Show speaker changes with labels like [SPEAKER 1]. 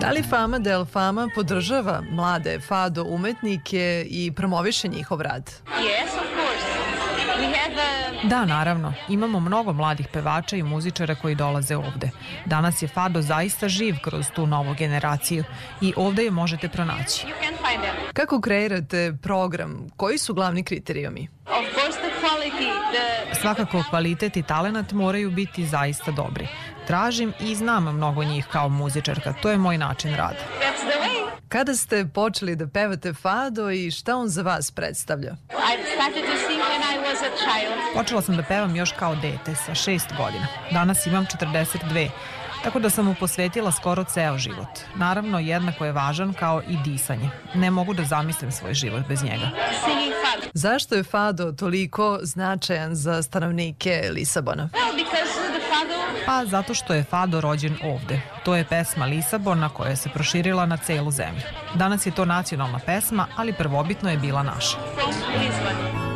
[SPEAKER 1] Da li Fama del Fama podržava mlade fado umetnike i promoviše njihov rad?
[SPEAKER 2] Da, naravno. Imamo mnogo mladih pevača i muzičara koji dolaze ovde. Danas je fado zaista živ kroz tu novu generaciju i ovde je možete pronaći.
[SPEAKER 1] Kako kreirate program? Koji su glavni kriterijumi?
[SPEAKER 2] Svakako kvalitet i talenat moraju biti zaista dobri. Tražim i znam mnogo njih kao muzičarka. To je moj način rada.
[SPEAKER 1] Kada ste počeli da pevate fado i šta on za vas predstavlja?
[SPEAKER 2] Počela sam da pevam još kao dete sa 6 godina. Danas imam 42, tako da sam mu posvetila skoro ceo život. Naravno, jednako je važan kao i disanje. Ne mogu da zamislim svoj život bez njega.
[SPEAKER 1] Zašto je fado toliko značajan za stanovnike Lisabona?
[SPEAKER 2] Pa zato što je fado rođen ovde. To je pesma Lisabona koja se proširila na celu zemlju. Danas je to nacionalna pesma, ali prvobitno je bila naša.